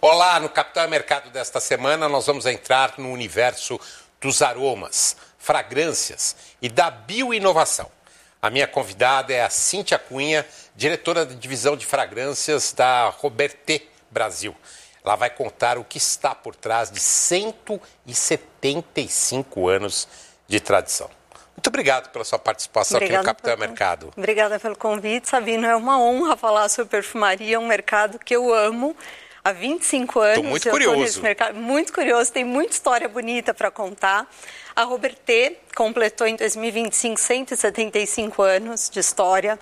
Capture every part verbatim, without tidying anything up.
Olá, no Capital Mercado desta semana nós vamos entrar no universo dos aromas, fragrâncias e da bioinovação. A minha convidada é a Cíntia Cunha, diretora da divisão de fragrâncias da Robertet Brasil. Ela vai contar o que está por trás de cento e setenta e cinco anos de tradição. Muito obrigado pela sua participação Obrigada aqui no Capital pelo... Mercado. Obrigada pelo convite, Sabino. É uma honra falar sobre perfumaria, um mercado que eu amo há vinte e cinco anos. Estou muito curioso. Nesse mercado, muito curioso, tem muita história bonita para contar. A Robertet completou em dois mil e vinte e cinco cento e setenta e cinco anos de história.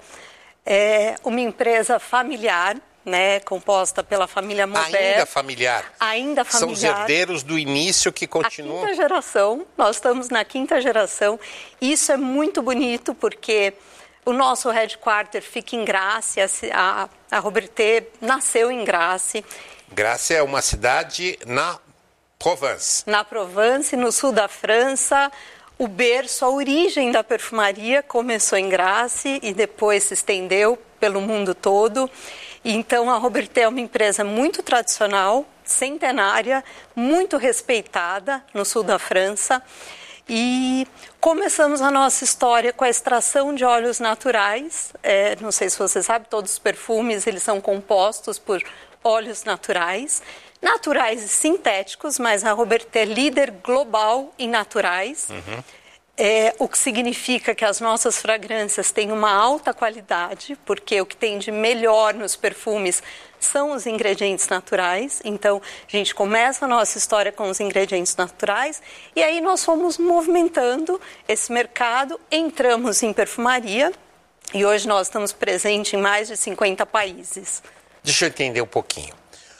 É uma empresa familiar, né, composta pela família Maubert. Ainda familiar. Ainda familiar. São os herdeiros do início que continuam. A quinta geração, nós estamos na quinta geração. Isso é muito bonito porque o nosso headquarter fica em Grasse, a, a Robertet nasceu em Grasse. Grasse é uma cidade na Provence. Na Provence, no sul da França. O berço, a origem da perfumaria começou em Grasse e depois se estendeu pelo mundo todo. Então, a Robertet é uma empresa muito tradicional, centenária, muito respeitada no sul da França. E começamos a nossa história com a extração de óleos naturais. É, não sei se você sabe, todos os perfumes eles são compostos por óleos naturais. Naturais e sintéticos, mas a Robertet é líder global em naturais. Uhum. É, o que significa que as nossas fragrâncias têm uma alta qualidade, porque o que tem de melhor nos perfumes são os ingredientes naturais. Então, a gente começa a nossa história com os ingredientes naturais e aí nós fomos movimentando esse mercado, entramos em perfumaria e hoje nós estamos presentes em mais de cinquenta países. Deixa eu entender um pouquinho.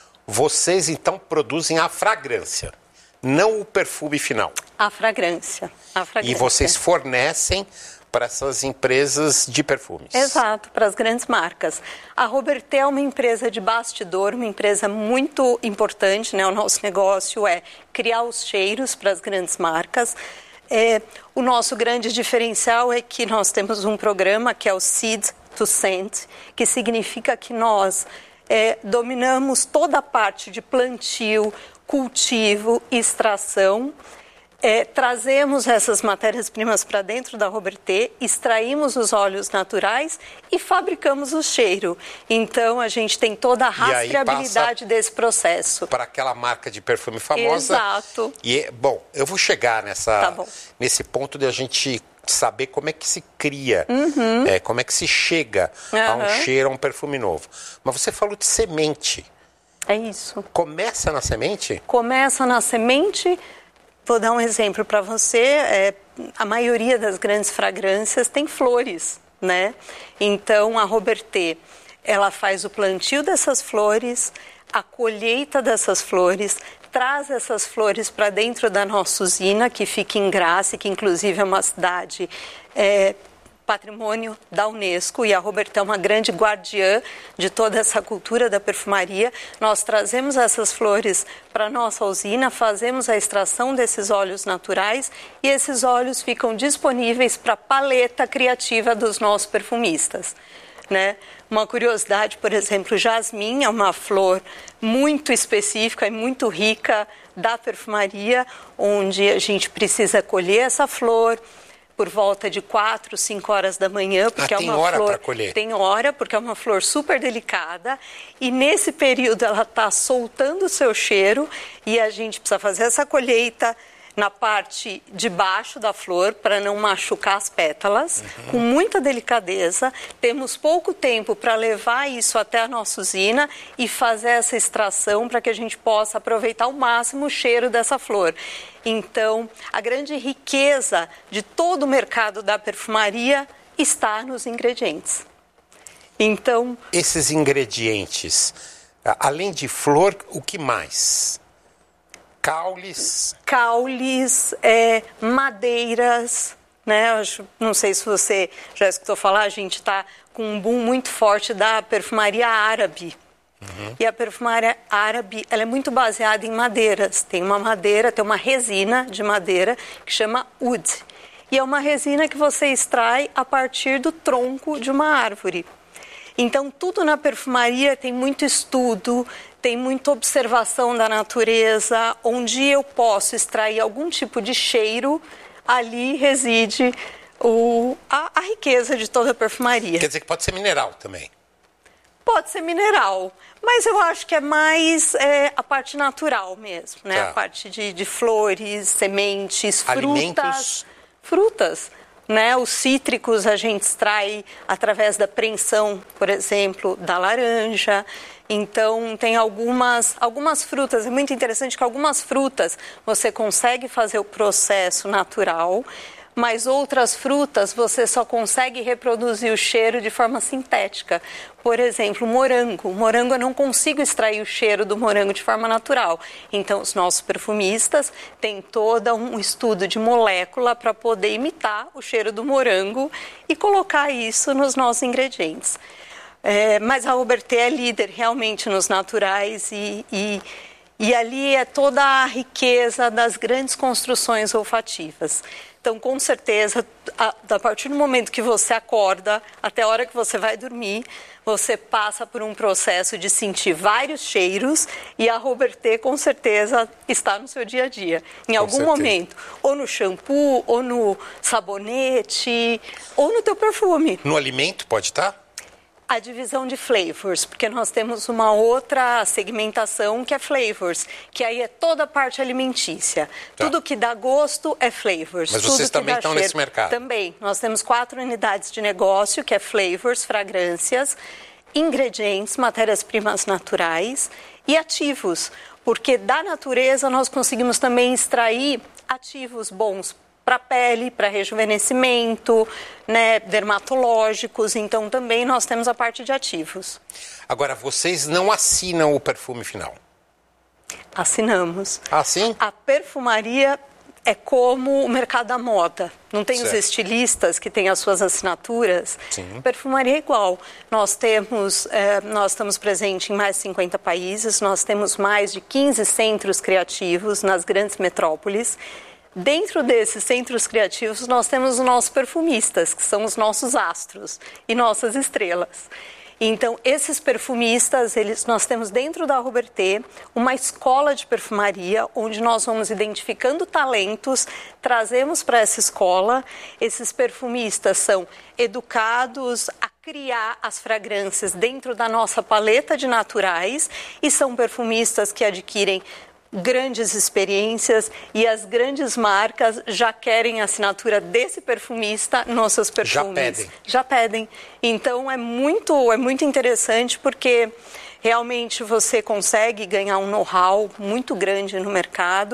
Vocês, então, produzem a fragrância, não o perfume final. A fragrância. A fragrância. E vocês fornecem para essas empresas de perfumes. Exato, para as grandes marcas. A Robertet é uma empresa de bastidor, uma empresa muito importante, né? O nosso negócio é criar os cheiros para as grandes marcas. É, o nosso grande diferencial é que nós temos um programa que é o Seed to Scent, que significa que nós é, dominamos toda a parte de plantio, cultivo, extração. É, trazemos essas matérias-primas para dentro da Robertet, extraímos os óleos naturais e fabricamos o cheiro. Então, a gente tem toda a rastreabilidade desse processo. Para aquela marca de perfume famosa. Exato. E, bom, eu vou chegar nessa, tá bom. nesse ponto de a gente saber como é que se cria, uhum. é, como é que se chega uhum. a um cheiro, a um perfume novo. Mas você falou de semente. É isso. Começa na semente? Começa na semente. Vou dar um exemplo para você. É, a maioria das grandes fragrâncias tem flores, né? Então, a Robertet, ela faz o plantio dessas flores, a colheita dessas flores, traz essas flores para dentro da nossa usina, que fica em Grasse, que inclusive é uma cidade é, patrimônio da Unesco, e a Robertet é uma grande guardiã de toda essa cultura da perfumaria. Nós trazemos essas flores para a nossa usina, fazemos a extração desses óleos naturais e esses óleos ficam disponíveis para a paleta criativa dos nossos perfumistas, né? Uma curiosidade, por exemplo, o jasmim é uma flor muito específica e muito rica da perfumaria, onde a gente precisa colher essa flor por volta de quatro, cinco horas da manhã, porque ah, é uma tem hora flor, para colher. Tem hora, porque é uma flor super delicada, e nesse período ela está soltando o seu cheiro e a gente precisa fazer essa colheita na parte de baixo da flor para não machucar as pétalas, uhum. com muita delicadeza. Temos pouco tempo para levar isso até a nossa usina e fazer essa extração para que a gente possa aproveitar ao máximo o cheiro dessa flor. Então, a grande riqueza de todo o mercado da perfumaria está nos ingredientes. Então, esses ingredientes, além de flor, o que mais? Caules. Caules, é, madeiras, né? Eu não sei se você já escutou falar, a gente está com um boom muito forte da perfumaria árabe. Uhum. E a perfumaria árabe, ela é muito baseada em madeiras. Tem uma madeira, tem uma resina de madeira que chama oud. E é uma resina que você extrai a partir do tronco de uma árvore. Então, tudo na perfumaria tem muito estudo, tem muita observação da natureza, onde eu posso extrair algum tipo de cheiro, ali reside o, a, a riqueza de toda a perfumaria. Quer dizer que pode ser mineral também? Pode ser mineral, mas eu acho que é mais é, a parte natural mesmo, né? Tá. A parte de, de flores, sementes, alimentos. frutas. Frutas. Né? Os cítricos a gente extrai através da preensão, por exemplo, da laranja. Então, tem algumas, algumas frutas, é muito interessante que algumas frutas você consegue fazer o processo natural, mas outras frutas você só consegue reproduzir o cheiro de forma sintética. Por exemplo, morango. O morango eu não consigo extrair o cheiro do morango de forma natural. Então, os nossos perfumistas têm todo um estudo de molécula para poder imitar o cheiro do morango e colocar isso nos nossos ingredientes. É, mas a Robertet é líder realmente nos naturais e, e, e ali é toda a riqueza das grandes construções olfativas. Então, com certeza, a, a partir do momento que você acorda até a hora que você vai dormir, você passa por um processo de sentir vários cheiros e a Robertet, com certeza, está no seu dia a dia. Em algum certeza. momento, ou no shampoo, ou no sabonete, ou no teu perfume. No alimento pode estar? A divisão de flavors, porque nós temos uma outra segmentação que é flavors, que aí é toda a parte alimentícia. Tá. Tudo que dá gosto é flavors. Mas tudo vocês que também dá estão cheiro, nesse mercado? Também. Nós temos quatro unidades de negócio, que é flavors, fragrâncias, ingredientes, matérias-primas naturais e ativos. Porque da natureza nós conseguimos também extrair ativos bons para a pele, para rejuvenescimento, né, dermatológicos, então também nós temos a parte de ativos. Agora, vocês não assinam o perfume final? Assinamos. Ah, sim? A perfumaria é como o mercado da moda. Não tem certo. Os estilistas que têm as suas assinaturas? Sim. A perfumaria é igual. Nós temos, é, nós estamos presentes em mais de cinquenta países, nós temos mais de quinze centros criativos nas grandes metrópoles. Dentro desses centros criativos, nós temos os nossos perfumistas, que são os nossos astros e nossas estrelas. Então, esses perfumistas, eles, nós temos dentro da Robertet uma escola de perfumaria, onde nós vamos identificando talentos, trazemos para essa escola. Esses perfumistas são educados a criar as fragrâncias dentro da nossa paleta de naturais e são perfumistas que adquirem grandes experiências e as grandes marcas já querem a assinatura desse perfumista nos seus perfumes. Já pedem. Já pedem. Então é muito, é muito interessante porque realmente você consegue ganhar um know-how muito grande no mercado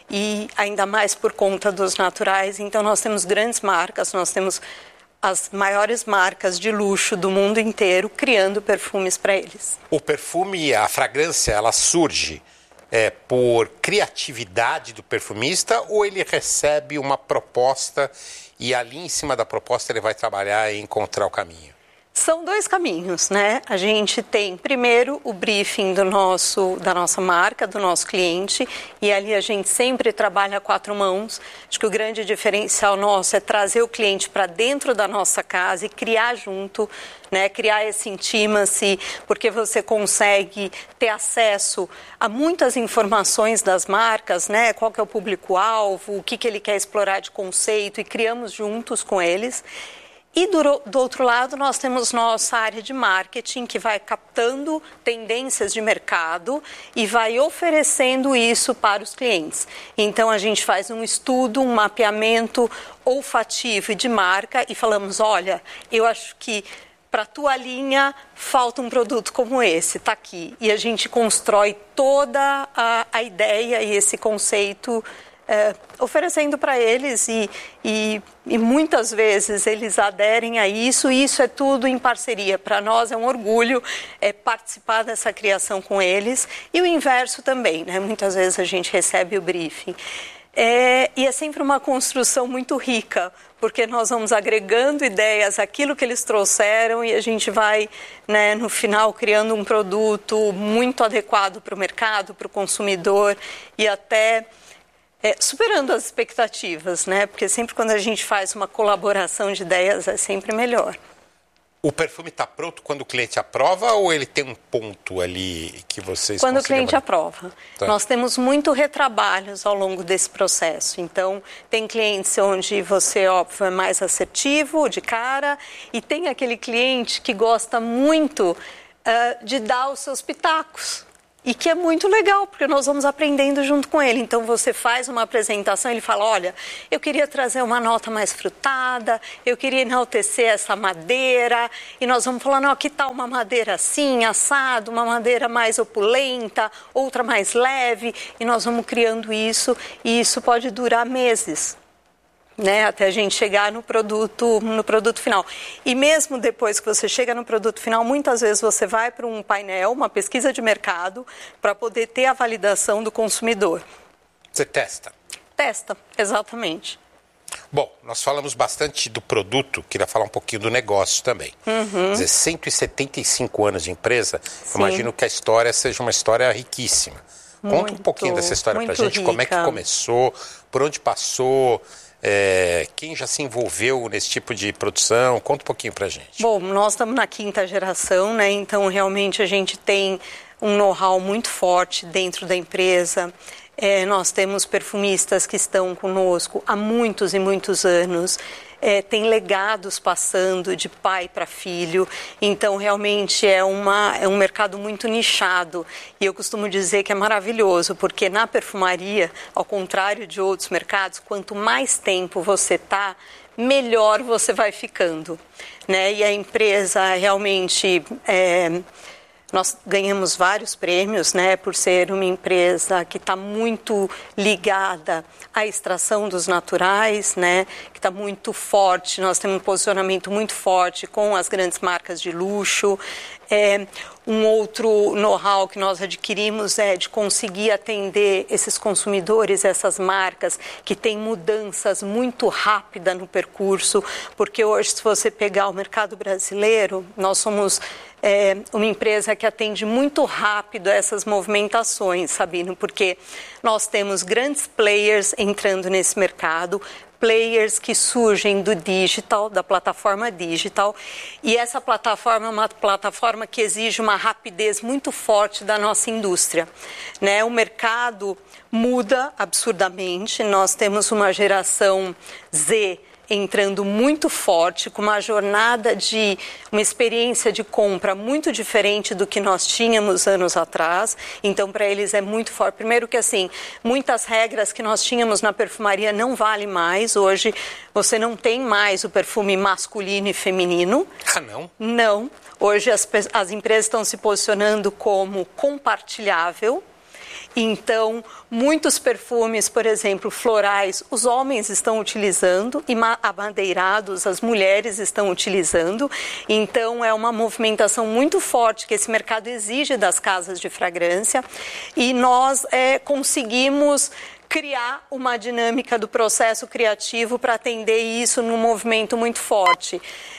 e ainda mais por conta dos naturais. Então nós temos grandes marcas, nós temos as maiores marcas de luxo do mundo inteiro criando perfumes para eles. O perfume, a fragrância, ela surge É, por criatividade do perfumista ou ele recebe uma proposta e ali em cima da proposta ele vai trabalhar e encontrar o caminho? São dois caminhos, né? A gente tem, primeiro, o briefing do nosso, da nossa marca, do nosso cliente, e ali a gente sempre trabalha a quatro mãos. Acho que o grande diferencial nosso é trazer o cliente para dentro da nossa casa e criar junto, né? Criar esse intimacy, porque você consegue ter acesso a muitas informações das marcas, né? Qual que é o público-alvo, o que, que ele quer explorar de conceito, e criamos juntos com eles. E do, do outro lado, nós temos nossa área de marketing, que vai captando tendências de mercado e vai oferecendo isso para os clientes. Então, a gente faz um estudo, um mapeamento olfativo e de marca e falamos, olha, eu acho que para a tua linha falta um produto como esse, está aqui. E a gente constrói toda a, a ideia e esse conceito É, oferecendo para eles e, e, e muitas vezes eles aderem a isso e isso é tudo em parceria. Para nós é um orgulho é, participar dessa criação com eles e o inverso também, né? Muitas vezes a gente recebe o briefing. É, e é sempre uma construção muito rica, porque nós vamos agregando ideias àquilo que eles trouxeram e a gente vai, né, no final, criando um produto muito adequado para o mercado, para o consumidor e até É, superando as expectativas, né? Porque sempre quando a gente faz uma colaboração de ideias é sempre melhor. O perfume está pronto quando o cliente aprova ou ele tem um ponto ali que vocês... Quando o cliente aprova. Tá. Nós temos muito retrabalhos ao longo desse processo. Então, tem clientes onde você, óbvio, é mais assertivo, de cara, e tem aquele cliente que gosta muito uh, de dar os seus pitacos. E que é muito legal, porque nós vamos aprendendo junto com ele. Então, você faz uma apresentação, ele fala, olha, eu queria trazer uma nota mais frutada, eu queria enaltecer essa madeira, e nós vamos falar, não, que tal uma madeira assim, assado, uma madeira mais opulenta, outra mais leve, e nós vamos criando isso, e isso pode durar meses. Né, até a gente chegar no produto, no produto final. E mesmo depois que você chega no produto final, muitas vezes você vai para um painel, uma pesquisa de mercado, para poder ter a validação do consumidor. Você testa? Testa, exatamente. Bom, nós falamos bastante do produto, queria falar um pouquinho do negócio também. Uhum. Quer dizer, cento e setenta e cinco anos de empresa, Sim. imagino que a história seja uma história riquíssima. Conta Muito, um pouquinho dessa história para a gente, rica. Como é que começou, por onde passou... É, quem já se envolveu nesse tipo de produção? Conta um pouquinho pra gente. Bom, nós estamos na quinta geração, né? Então realmente a gente tem um know-how muito forte dentro da empresa. É, nós temos perfumistas que estão conosco há muitos e muitos anos. É, tem legados passando de pai para filho, então realmente é, uma, é um mercado muito nichado e eu costumo dizer que é maravilhoso, porque na perfumaria, ao contrário de outros mercados, quanto mais tempo você está, melhor você vai ficando, né? E a empresa realmente... É, nós ganhamos vários prêmios, né, por ser uma empresa que está muito ligada à extração dos naturais, né, que está muito forte. Nós temos um posicionamento muito forte com as grandes marcas de luxo. É, um outro know-how que nós adquirimos é de conseguir atender esses consumidores, essas marcas que têm mudanças muito rápidas no percurso, porque hoje, se você pegar o mercado brasileiro, nós somos é, uma empresa que atende muito rápido essas movimentações, Sabino, porque nós temos grandes players entrando nesse mercado, players que surgem do digital, da plataforma digital, e essa plataforma é uma plataforma que exige uma rapidez muito forte da nossa indústria, né? O mercado muda absurdamente, nós temos uma geração Z entrando muito forte, com uma jornada de uma experiência de compra muito diferente do que nós tínhamos anos atrás. Então, para eles é muito forte. Primeiro que, assim, muitas regras que nós tínhamos na perfumaria não valem mais. Hoje, você não tem mais o perfume masculino e feminino. Ah, não? Não. Hoje, as, as empresas estão se posicionando como compartilhável. Então, muitos perfumes, por exemplo, florais, os homens estão utilizando e amadeirados as mulheres estão utilizando. Então, é uma movimentação muito forte que esse mercado exige das casas de fragrância e nós é, conseguimos criar uma dinâmica do processo criativo para atender isso num movimento muito forte.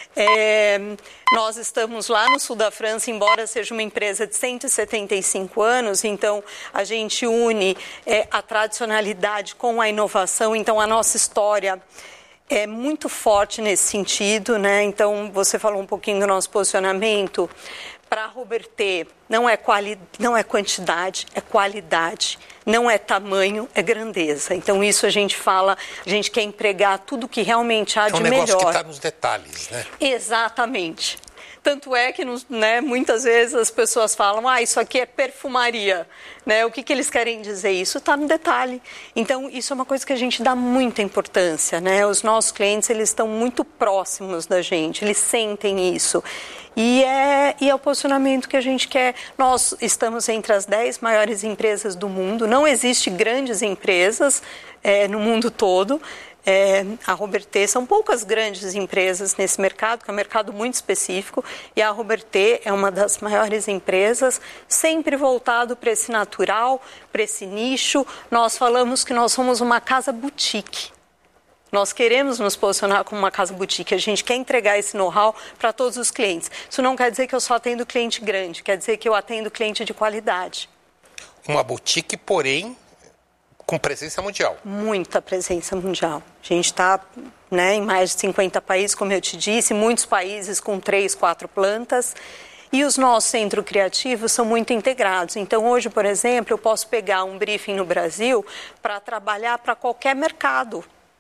É, nós estamos lá no sul da França, embora seja uma empresa de cento e setenta e cinco anos, então a gente une é, a tradicionalidade com a inovação, então a nossa história é muito forte nesse sentido, né? Então você falou um pouquinho do nosso posicionamento. Para a Robertet, não é, quali... não é quantidade, é qualidade. Não é tamanho, é grandeza. Então, isso a gente fala, a gente quer empregar tudo que realmente há de melhor. É um negócio que está nos detalhes, né? Exatamente. Tanto é que, né, muitas vezes as pessoas falam, ah, isso aqui é perfumaria, né? O que, que eles querem dizer? Isso está no detalhe. Então, isso é uma coisa que a gente dá muita importância, né? Os nossos clientes, eles estão muito próximos da gente, eles sentem isso. E é, e é o posicionamento que a gente quer. Nós estamos entre as dez maiores empresas do mundo, não existe grandes empresas é, no mundo todo. É, a Robertet, são poucas grandes empresas nesse mercado, que é um mercado muito específico, e a Robertet é uma das maiores empresas, sempre voltado para esse natural, para esse nicho. Nós falamos que nós somos uma casa boutique. Nós queremos nos posicionar como uma casa boutique, a gente quer entregar esse know-how para todos os clientes. Isso não quer dizer que eu só atendo cliente grande, quer dizer que eu atendo cliente de qualidade. Uma boutique, porém, com presença mundial. Muita presença mundial. A gente está, né, em mais de cinquenta países, como eu te disse, muitos países com três, quatro plantas. E os nossos centros criativos são muito integrados. Então, hoje, por exemplo, eu posso pegar um briefing no Brasil para trabalhar para qualquer mercado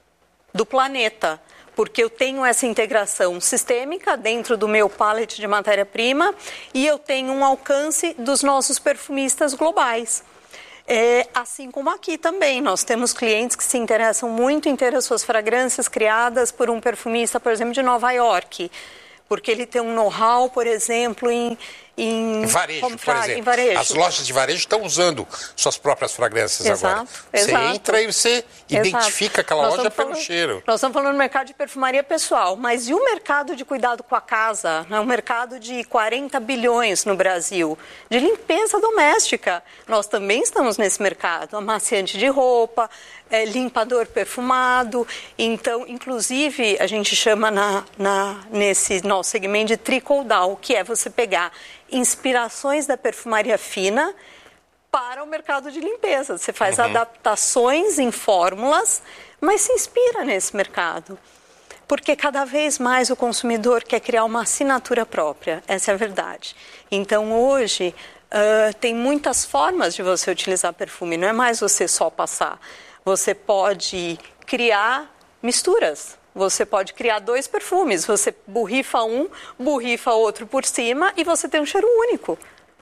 do planeta, porque eu tenho essa integração sistêmica dentro do meu pallet de matéria-prima e eu tenho um alcance dos nossos perfumistas globais. É, assim como aqui também, nós temos clientes que se interessam muito em ter as suas fragrâncias criadas por um perfumista, por exemplo, de Nova York, porque ele tem um know-how, por exemplo, em... Em varejo, comprar, por exemplo. Em varejo. As lojas de varejo estão usando suas próprias fragrâncias exato, agora. Exato. Você entra e você exato. identifica aquela nós loja pelo falando, cheiro. Nós estamos falando do mercado de perfumaria pessoal, mas e o mercado de cuidado com a casa? É um mercado de quarenta bilhões no Brasil, de limpeza doméstica. Nós também estamos nesse mercado, amaciante de roupa, é, limpador perfumado. Então, inclusive, a gente chama na, na, nesse nosso segmento de trickle-down, que é você pegar inspirações da perfumaria fina para o mercado de limpeza. Você faz uhum. adaptações em fórmulas, mas se inspira nesse mercado. Porque cada vez mais o consumidor quer criar uma assinatura própria. Essa é a verdade. Então, hoje, uh, tem muitas formas de você utilizar perfume. Não é mais você só passar. Você pode criar misturas. Você pode criar dois perfumes, você borrifa um, borrifa outro por cima e você tem um cheiro único,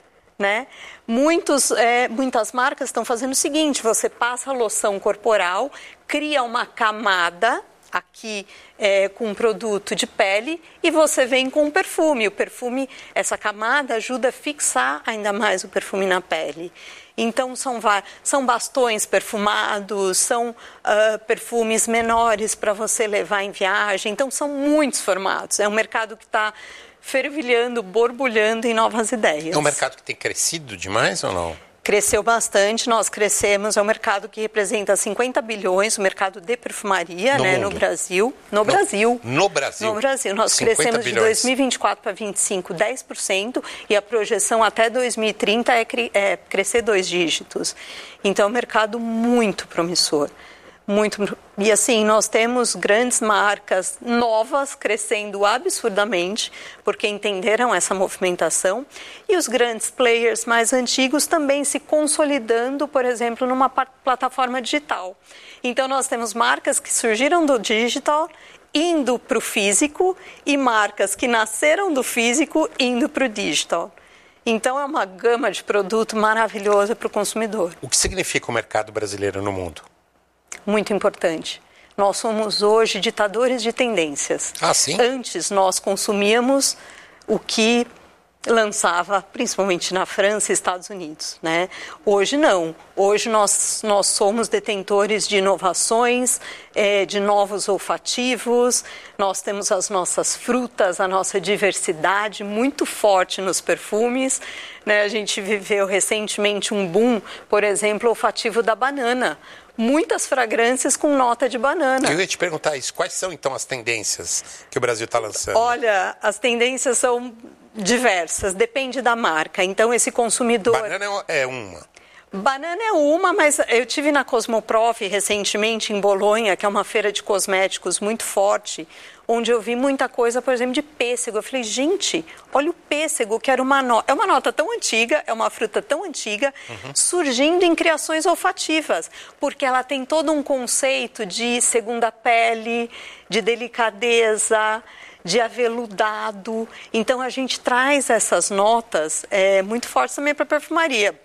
né? Muitos, é, muitas marcas estão fazendo o seguinte, você passa a loção corporal, cria uma camada aqui é, com um produto de pele e você vem com um perfume. O perfume, essa camada ajuda a fixar ainda mais o perfume na pele. Então, são, são bastões perfumados, são uh, perfumes menores para você levar em viagem. Então, são muitos formatos. É um mercado que está fervilhando, borbulhando em novas ideias. É um mercado que tem crescido demais ou não? Cresceu bastante, nós crescemos, é um mercado que representa cinquenta bilhões, o mercado de perfumaria, no, né, no Brasil. No, no Brasil. No Brasil? No Brasil. Nós crescemos bilhões. De dois mil e vinte e quatro para vinte e cinco, dez por cento, e a projeção até dois mil e trinta é, é crescer dois dígitos. Então, é um mercado muito promissor. Muito. E assim, nós temos grandes marcas novas crescendo absurdamente, porque entenderam essa movimentação, e os grandes players mais antigos também se consolidando, por exemplo, numa plataforma digital. Então, nós temos marcas que surgiram do digital, indo para o físico, e marcas que nasceram do físico, indo para o digital. Então, é uma gama de produto maravilhosa para o consumidor. O que significa o mercado brasileiro no mundo? Muito importante. Nós somos hoje ditadores de tendências. Ah, sim? Antes nós consumíamos o que lançava, principalmente na França e Estados Unidos, né? Hoje não. Hoje nós, nós somos detentores de inovações, é, de novos olfativos, nós temos as nossas frutas, a nossa diversidade muito forte nos perfumes, né? A gente viveu recentemente um boom, por exemplo, olfativo da banana. Muitas fragrâncias com nota de banana. Eu ia te perguntar isso. Quais são, então, as tendências que o Brasil está lançando? Olha, as tendências são diversas, depende da marca. Então, esse consumidor... Banana é uma. Banana é uma, mas eu tive na Cosmoprof recentemente em Bolonha, que é uma feira de cosméticos muito forte, onde eu vi muita coisa, por exemplo, de pêssego. Eu falei, gente, olha o pêssego, que era uma nota... É uma nota tão antiga, é uma fruta tão antiga, uhum. surgindo em criações olfativas, porque ela tem todo um conceito de segunda pele, de delicadeza, de aveludado. Então, a gente traz essas notas é, muito fortes também para a perfumaria.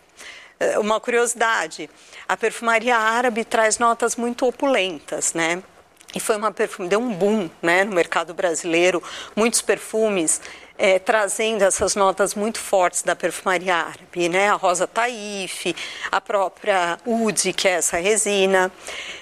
Uma curiosidade, a perfumaria árabe traz notas muito opulentas, né? E foi uma perfume, deu um boom, né, no mercado brasileiro, muitos perfumes é, trazendo essas notas muito fortes da perfumaria árabe, né? A Rosa Taif, a própria Oud, que é essa resina.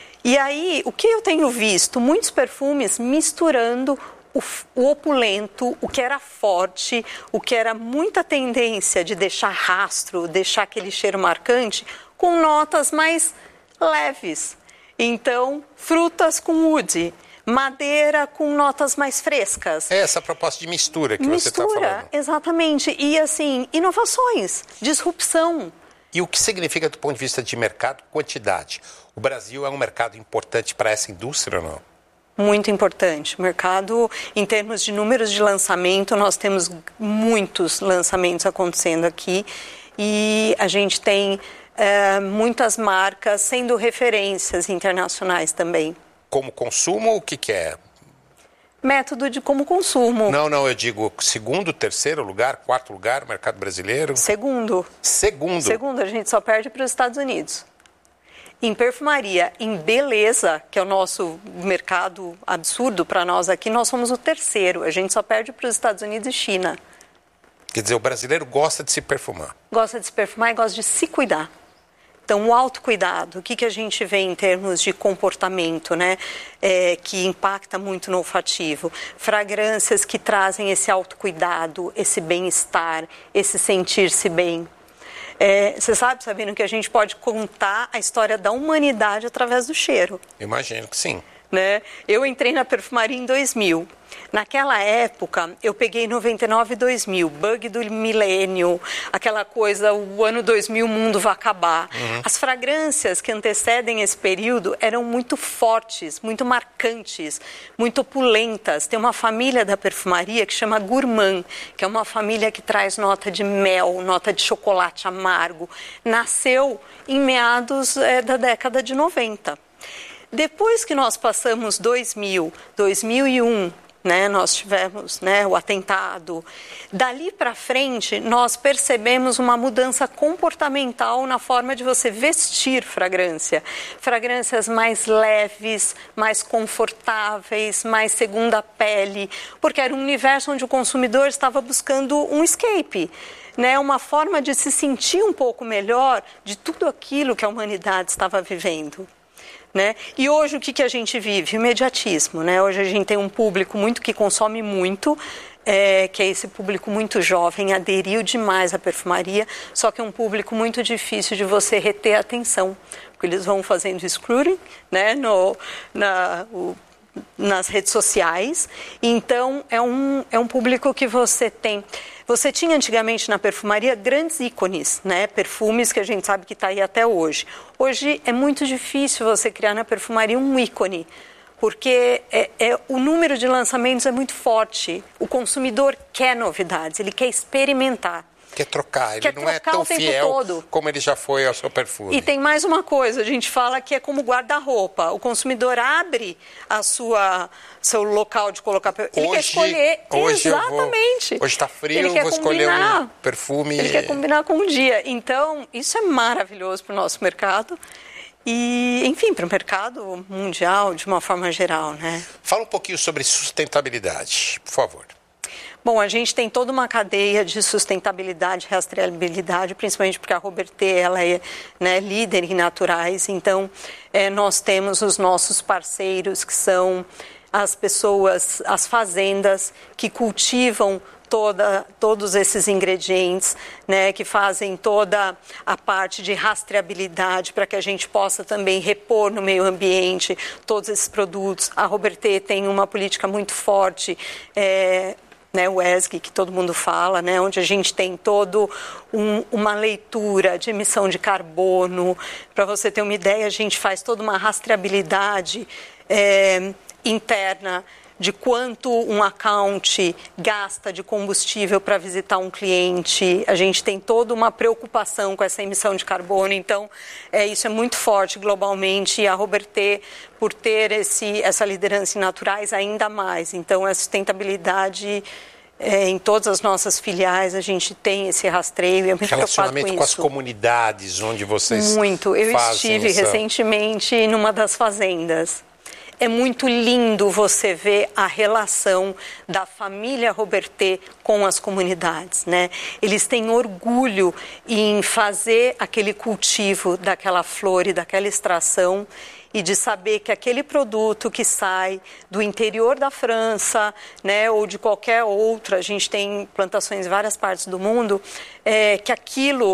E aí, o que eu tenho visto? Muitos perfumes misturando O, o opulento, o que era forte, o que era muita tendência de deixar rastro, deixar aquele cheiro marcante, com notas mais leves. Então, frutas com wood, madeira com notas mais frescas. É essa proposta de mistura que mistura, você está falando. Exatamente. E, assim, inovações, disrupção. E o que significa do ponto de vista de mercado, quantidade? O Brasil é um mercado importante para essa indústria ou não? Muito importante. O mercado, em termos de números de lançamento, nós temos muitos lançamentos acontecendo aqui e a gente tem é, muitas marcas sendo referências internacionais também. Como consumo, o que, que é? Método de como consumo. Não, não, eu digo segundo, terceiro lugar, quarto lugar, mercado brasileiro? Segundo. Segundo? Segundo, a gente só perde para os Estados Unidos. Em perfumaria, em beleza, que é o nosso mercado absurdo para nós aqui, nós somos o terceiro. A gente só perde para os Estados Unidos e China. Quer dizer, o brasileiro gosta de se perfumar. Gosta de se perfumar e gosta de se cuidar. Então, o autocuidado, o que, que a gente vê em termos de comportamento, né? É, que impacta muito no olfativo. Fragrâncias que trazem esse autocuidado, esse bem-estar, esse sentir-se bem. É, você sabe, Sabino, que a gente pode contar a história da humanidade através do cheiro. Imagino que sim. Né? Eu entrei na perfumaria em dois mil. Naquela época, eu peguei noventa e nove e dois mil, bug do milênio, aquela coisa, o ano dois mil, o mundo vai acabar. Uhum. As fragrâncias que antecedem esse período eram muito fortes, muito marcantes, muito opulentas. Tem uma família da perfumaria que chama Gourmand, que é uma família que traz nota de mel, nota de chocolate amargo. Nasceu em meados é, da década de noventa. Depois que nós passamos dois mil, dois mil e um, né, nós tivemos, né, o atentado, dali para frente nós percebemos uma mudança comportamental na forma de você vestir fragrância. Fragrâncias mais leves, mais confortáveis, mais segunda pele, porque era um universo onde o consumidor estava buscando um escape. Né, uma forma de se sentir um pouco melhor de tudo aquilo que a humanidade estava vivendo. Né? E hoje o que, que a gente vive? O imediatismo. Né? Hoje a gente tem um público muito que consome muito, é, que é esse público muito jovem, aderiu demais à perfumaria, só que é um público muito difícil de você reter a atenção, porque eles vão fazendo scrolling, né, no, na, o, nas redes sociais, então é um, é um público que você tem... Você tinha antigamente na perfumaria grandes ícones, né? Perfumes que a gente sabe que está aí até hoje. Hoje é muito difícil você criar na perfumaria um ícone, porque é, é, o número de lançamentos é muito forte. O consumidor quer novidades, ele quer experimentar. Quer trocar, ele quer não é tão fiel todo. Como ele já foi ao seu perfume. E tem mais uma coisa, a gente fala que é como guarda-roupa. O consumidor abre a sua seu local de colocar perfume. Ele quer escolher hoje exatamente. Eu vou, hoje está frio, eu vou combinar, escolher um perfume. Ele quer combinar com o dia. Então, isso é maravilhoso para o nosso mercado. E, enfim, para o mercado mundial, de uma forma geral, né? Fala um pouquinho sobre sustentabilidade, por favor. Bom, a gente tem toda uma cadeia de sustentabilidade, rastreabilidade, principalmente porque a Robertet ela é, né, líder em naturais. Então, é, nós temos os nossos parceiros, que são as pessoas, as fazendas que cultivam toda, todos esses ingredientes, né, que fazem toda a parte de rastreabilidade para que a gente possa também repor no meio ambiente todos esses produtos. A Robertet tem uma política muito forte, é, né, o E S G, que todo mundo fala, né, onde a gente tem todo um, uma leitura de emissão de carbono. Para você ter uma ideia, a gente faz toda uma rastreabilidade é, interna de quanto um account gasta de combustível para visitar um cliente. A gente tem toda uma preocupação com essa emissão de carbono, então é, isso é muito forte globalmente, e a Robertet, por ter esse, essa liderança em naturais, ainda mais. Então, a sustentabilidade... É, em todas as nossas filiais a gente tem esse rastreio e é muito preocupado com isso. Relacionamento com as comunidades onde vocês Muito. Eu fazem estive essa... recentemente numa das fazendas. É muito lindo você ver a relação da família Robertet com as comunidades, né? Eles têm orgulho em fazer aquele cultivo daquela flor e daquela extração, e de saber que aquele produto que sai do interior da França, né, ou de qualquer outra, a gente tem plantações em várias partes do mundo, é, que aquilo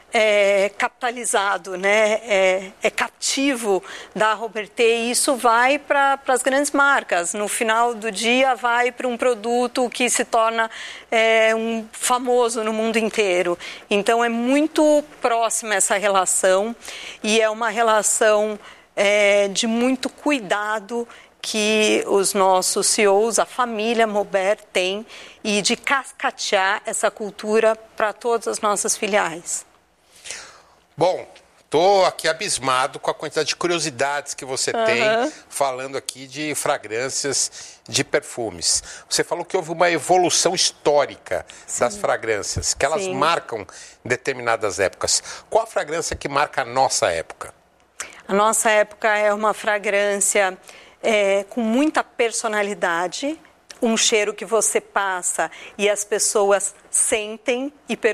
é capitalizado, né? é, é cativo da Robertet, e isso vai para as grandes marcas. No final do dia, vai para um produto que se torna é, um famoso no mundo inteiro. Então, é muito próxima essa relação, e é uma relação é, de muito cuidado que os nossos C E Os, a família Maubert tem, e de cascatear essa cultura para todas as nossas filiais. Bom, estou aqui abismado com a quantidade de curiosidades que você uhum. tem falando aqui de fragrâncias, de perfumes. Você falou que houve uma evolução histórica Sim. das fragrâncias, que elas Sim. marcam determinadas épocas. Qual a fragrância que marca a nossa época? A nossa época é uma fragrância é, com muita personalidade, um cheiro que você passa e as pessoas sentem e percebem.